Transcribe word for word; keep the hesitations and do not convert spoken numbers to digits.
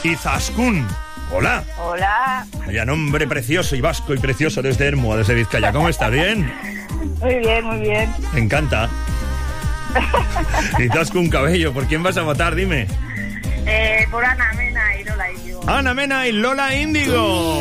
Izaskun. Hola. Hola. Vaya nombre precioso y vasco y precioso desde Ermua, desde Vizcaya. ¿Cómo estás? ¿Bien? Muy bien, muy bien. Me encanta. Izaskun Cabello, ¿por quién vas a votar? Dime. Eh, por Ana Mena y Lola Índigo. Ana Mena y Lola Índigo.